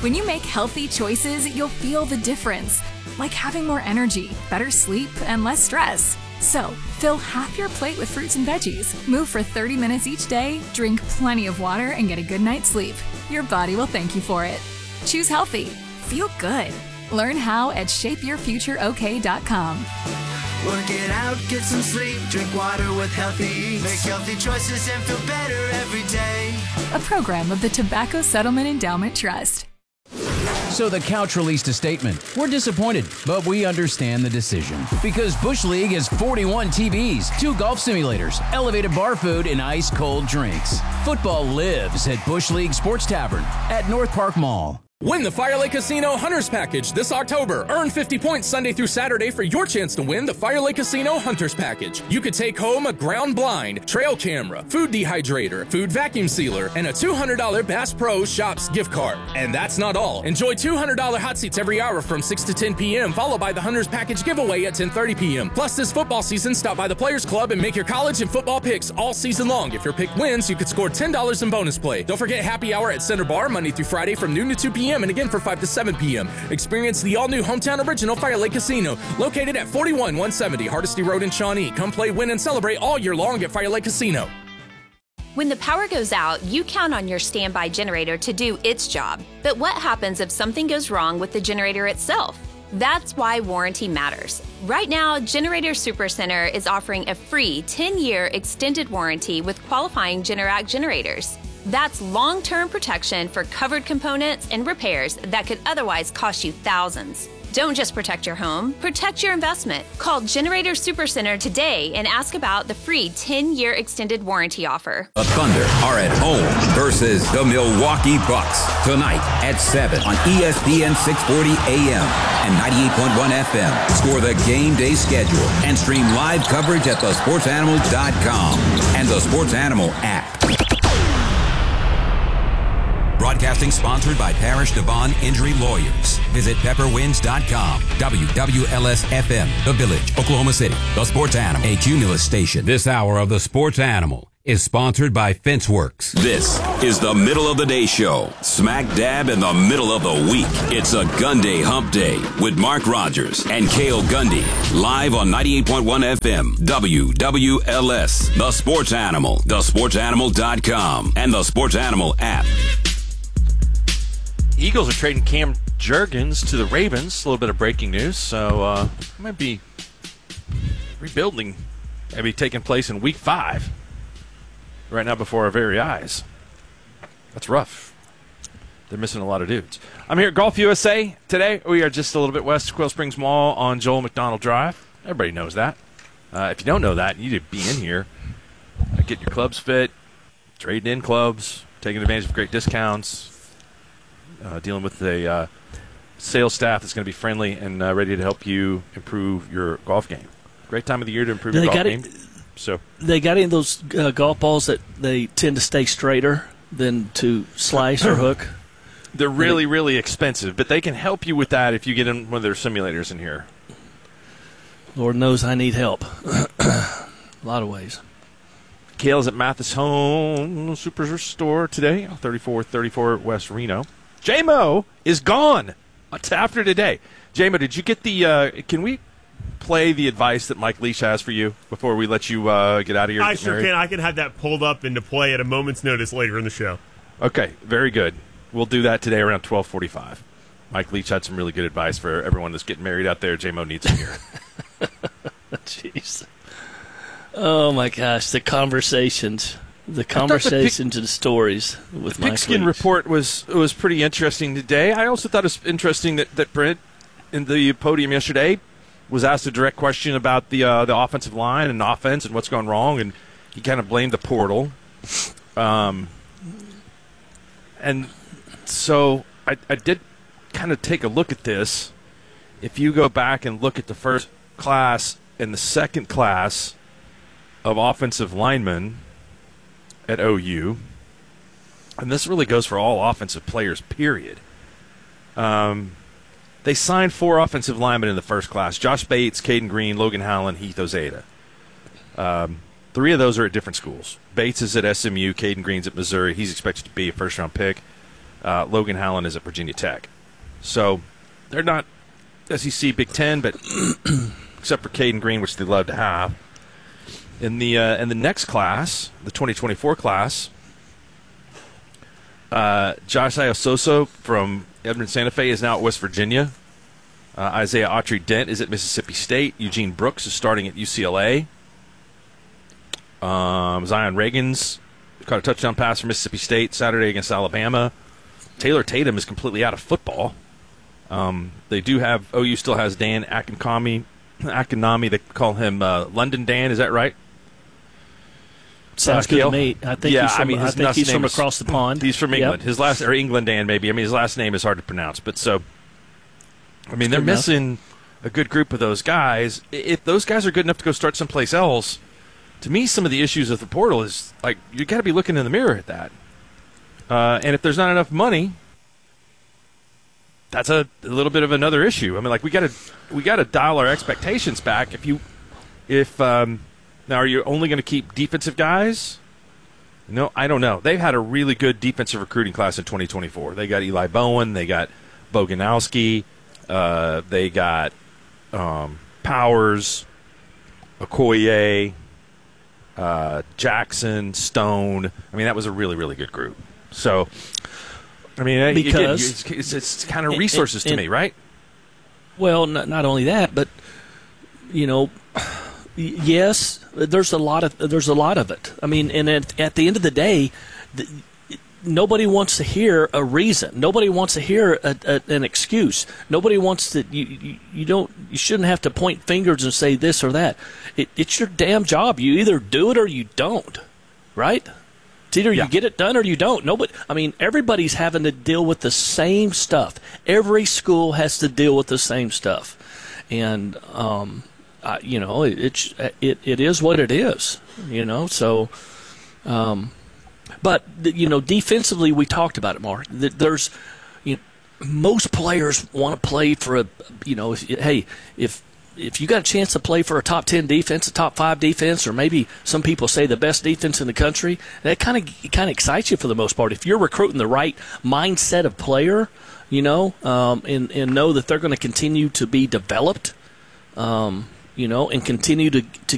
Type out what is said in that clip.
When you make healthy choices, you'll feel the difference, like having more energy, better sleep, and less stress. So, fill half your plate with fruits and veggies, move for 30 minutes each day, drink plenty of water, and get a good night's sleep. Your body will thank you for it. Choose healthy. Feel good. Learn how at shapeyourfutureok.com. Work it out, get some sleep, drink water with healthy eats. Make healthy choices and feel better every day. A program of the Tobacco Settlement Endowment Trust. So the Couch released a statement. We're disappointed, but we understand the decision. Because Bush League has 41 TVs, 2 golf simulators, elevated bar food, and ice-cold drinks. Football lives at Bush League Sports Tavern at North Park Mall. Win the Fire Lake Casino Hunters Package this October. Earn 50 points Sunday through Saturday for your chance to win the Fire Lake Casino Hunters Package. You could take home a ground blind, trail camera, food dehydrator, food vacuum sealer, and a $200 Bass Pro Shops gift card. And that's not all. Enjoy $200 hot seats every hour from 6 to 10 p.m., followed by the Hunters Package giveaway at 10:30 p.m. Plus, this football season, stop by the Players Club and make your college and football picks all season long. If your pick wins, you could score $10 in bonus play. Don't forget happy hour at Center Bar Monday through Friday from noon to 2 p.m. and again for 5 to 7 p.m. Experience the all-new hometown original Fire Lake Casino, located at 41170 Hardesty Road in Shawnee. Come play, win, and celebrate all year long at Fire Lake Casino. When the power goes out, you count on your standby generator to do its job. But what happens if something goes wrong with the generator itself? That's why warranty matters. Right now, Generator Supercenter is offering a free 10-year extended warranty with qualifying Generac generators. That's long-term protection for covered components and repairs that could otherwise cost you thousands. Don't just protect your home, protect your investment. Call Generator Supercenter today and ask about the free 10-year extended warranty offer. The Thunder are at home versus the Milwaukee Bucks tonight at 7 on ESPN 640 AM and 98.1 FM. Score the game day schedule and stream live coverage at thesportsanimal.com and the Sports Animal app. Broadcasting sponsored by Parrish Devon Injury Lawyers. Visit pepperwinds.com. WWLS-FM, The Village, Oklahoma City. The Sports Animal, a Cumulus station. This hour of The Sports Animal is sponsored by Fenceworks. This is the Middle of the Day Show. Smack dab in the middle of the week. It's a Gun Day Hump Day with Mark Rogers and Cale Gundy. Live on 98.1 FM, WWLS. The Sports Animal, thesportsanimal.com, and the Sports Animal app. Eagles are trading Cam Jurgens to the Ravens. A little bit of breaking news. So might be rebuilding maybe taking place in Week 5 right now before our very eyes. That's rough. They're missing a lot of dudes. I'm here at Golf USA today. We are just a little bit west of Quail Springs Mall on Joel McDonald Drive. Everybody knows that. If you don't know that, you need to be in here, getting your clubs fit, trading in clubs, taking advantage of great discounts, dealing with a sales staff that's going to be friendly and ready to help you improve your golf game. Great time of the year to improve your golf game. So they got in those golf balls that they tend to stay straighter than to slice or hook. They're really, really expensive, but they can help you with that if you get in one of their simulators in here. Lord knows I need help. A lot of ways. Cale's at Mathis Home Superstore today, 3434 West Reno. J-Mo is gone. It's after today. J-Mo, did you get the can we play the advice that Mike Leach has for you before we let you get out of here? I sure can. I can have that pulled up into play at a moment's notice later in the show. Okay, very good. We'll do that today around 12:45. Mike Leach had some really good advice for everyone that's getting married out there. J-Mo needs to hear. Jeez. Oh, my gosh. The conversations and the stories with Mike Leach. The Pigskin Report was pretty interesting today. I also thought it was interesting that Brent, in the podium yesterday, was asked a direct question about the offensive line and offense and what's gone wrong, and he kind of blamed the portal. And so I did kind of take a look at this. If you go back and look at the first class and the second class of offensive linemen at OU, and this really goes for all offensive players, period. They signed 4 offensive linemen in the first class: Josh Bates, Caden Green, Logan Howland, Heath Ozeda. 3 of those are at different schools. Bates is at SMU, Caden Green's at Missouri. He's expected to be a first-round pick. Logan Hallen is at Virginia Tech. So they're not SEC Big Ten, but except for Caden Green, which they love to have. In the next class, the 2024 class, Josh Iososo from Edmond Santa Fe is now at West Virginia. Isaiah Autry-Dent is at Mississippi State. Eugene Brooks is starting at UCLA. Zion Reagans caught a touchdown pass for Mississippi State Saturday against Alabama. Taylor Tatum is completely out of football. They do have OU still has Dan Akinami. They call him London Dan. Is that right? Sounds good to me. I think he's from across the pond. He's from England. Yep. Or England Dan maybe. His last name is hard to pronounce. But they're missing a good group of those guys. If those guys are good enough to go start someplace else, to me, some of the issues with the portal is like you got to be looking in the mirror at that. And if there's not enough money, that's a little bit of another issue. I mean, like we got to dial our expectations back. Now, are you only going to keep defensive guys? No, I don't know. They've had a really good defensive recruiting class in 2024. They got Eli Bowen. They got Boganowski. They got Powers, Okoye, Jackson, Stone. I mean, that was a really, really good group. So, I mean, because it's kind of resources to me, right? Well, not only that, but yes, there's a lot of it. I mean, and at the end of the day, nobody wants to hear a reason. Nobody wants to hear an excuse. Nobody wants to. You shouldn't have to point fingers and say this or that. It's your damn job. You either do it or you don't, right? It's either you get it done or you don't. Everybody's having to deal with the same stuff. Every school has to deal with the same stuff, and it is what it is. So. But defensively, we talked about it, Mark. There's, most players want to play for if you got a chance to play for a top 10 defense, a top 5 defense, or maybe some people say the best defense in the country, that kind of excites you for the most part. If you're recruiting the right mindset of player, and know that they're going to continue to be developed, and continue to